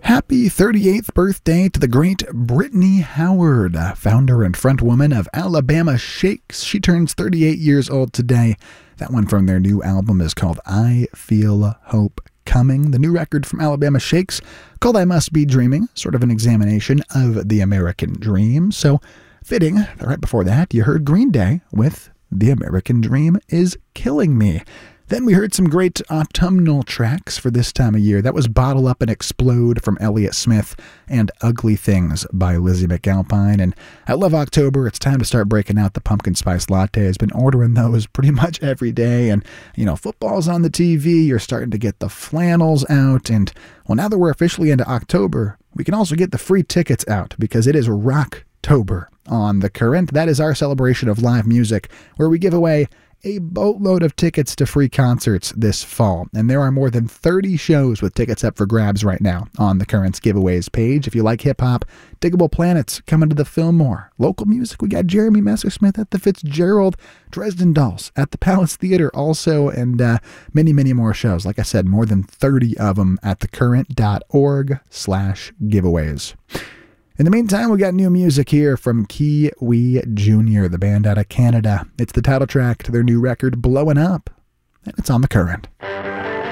Happy 38th birthday to the great Brittany Howard, founder and frontwoman of Alabama Shakes. She turns 38 years old today. That one from their new album is called I Feel Hope Coming. The new record from Alabama Shakes, called I Must Be Dreaming, sort of an examination of the American dream. So fitting, that right before that, you heard Green Day with The American Dream Is Killing Me. Then we heard some great autumnal tracks for this time of year. That was Bottle Up and Explode from Elliott Smith and Ugly Things by Lizzie McAlpine. And I love October. It's time to start breaking out the pumpkin spice latte. I've been ordering those pretty much every day. And, football's on the TV. You're starting to get the flannels out. And, well, now that we're officially into October, we can also get the free tickets out because it is Rocktober on The Current. That is our celebration of live music where we give away a boatload of tickets to free concerts this fall. And there are more than 30 shows with tickets up for grabs right now on The Current's giveaways page. If you like hip-hop, Diggable Planets coming to the Fillmore. Local music, we got Jeremy Messersmith at the Fitzgerald, Dresden Dolls at the Palace Theater also, and many, many more shows. Like I said, more than 30 of them at thecurrent.org/giveaways. In the meantime, we got new music here from Kiwi Jr., the band out of Canada. It's the title track to their new record, Blowing Up, and it's on The Current.